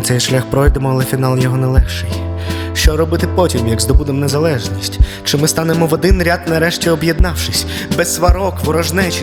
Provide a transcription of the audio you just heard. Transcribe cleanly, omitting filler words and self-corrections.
цей шлях пройдемо, але фінал його не легший. Що робити потім, як здобудемо незалежність? Чи ми станемо в один ряд, нарешті об'єднавшись? Без сварок, ворожнечі,